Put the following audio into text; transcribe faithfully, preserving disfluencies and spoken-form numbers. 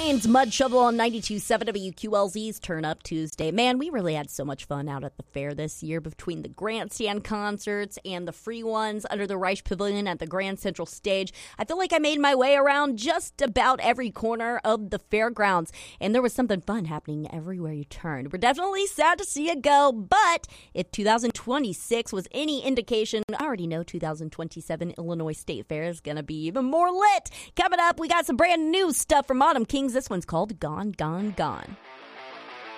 Ryan's Mud Shovel on ninety-two point seven W Q L Z's Turn Up Tuesday. Man, we really had so much fun out at the fair this year between the grandstand concerts and the free ones under the Reich Pavilion at the Grand Central Stage. I feel like I made my way around just about every corner of the fairgrounds, and there was something fun happening everywhere you turned. We're definitely sad to see it go, but if two thousand twenty-six was any indication, I already know two thousand twenty-seven Illinois State Fair is going to be even more lit. Coming up, we got some brand new stuff from Autumn Kings. This one's called Gone, Gone, Gone.